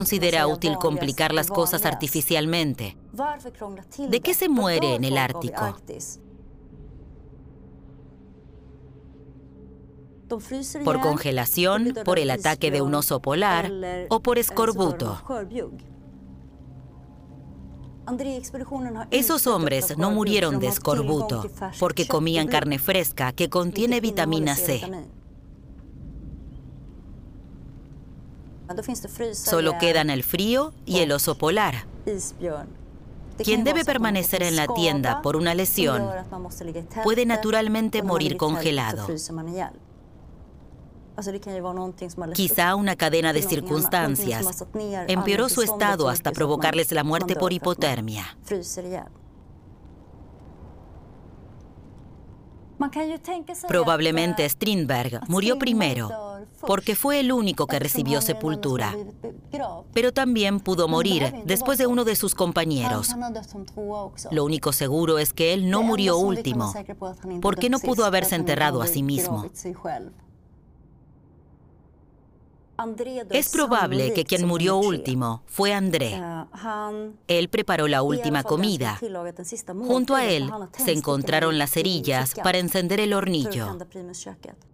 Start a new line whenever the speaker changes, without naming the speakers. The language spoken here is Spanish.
considera útil complicar las cosas artificialmente. ¿De qué se muere en el Ártico? ¿Por congelación, por el ataque de un oso polar o por escorbuto? Esos hombres no murieron de escorbuto porque comían carne fresca que contiene vitamina C. Solo quedan el frío y el oso polar, quien debe permanecer en la tienda por una lesión. Puede naturalmente morir congelado. Quizá una cadena de circunstancias empeoró su estado hasta provocarles la muerte por hipotermia. Probablemente Strindberg murió primero porque fue el único que recibió sepultura, pero también pudo morir después de uno de sus compañeros. Lo único seguro es que él no murió último, porque no pudo haberse enterrado a sí mismo. Es probable que quien murió último fue André. Él preparó la última comida. Junto a él se encontraron las cerillas para encender el hornillo.